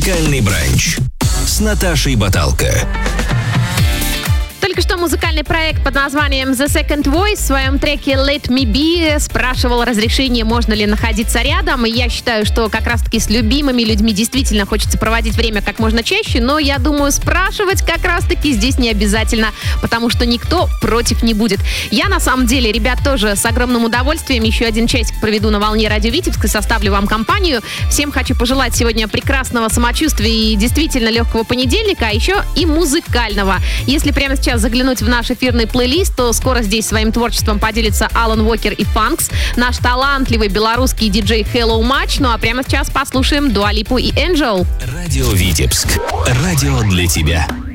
Музыкальный бранч с Наташей Баталко. Только что музыкальный проект под названием The Second Voice в своем треке Let Me Be спрашивал разрешение, можно ли находиться рядом. И я считаю, что как раз-таки с любимыми людьми действительно хочется проводить время как можно чаще. Но я думаю, спрашивать как раз-таки здесь не обязательно, потому что никто против не будет. Я на самом деле, ребят, тоже с огромным удовольствием еще один часик проведу на волне Радио Витебск и составлю вам компанию. Всем хочу пожелать сегодня прекрасного самочувствия и действительно легкого понедельника, а еще и музыкального. Если прямо сейчас заглянуть в наш эфирный плейлист, то скоро здесь своим творчеством поделится Алан Уокер и Фанкс, наш талантливый белорусский диджей Hello Much. Ну а прямо сейчас послушаем Дуа Липу и Angel. Радио Витебск. Радио для тебя.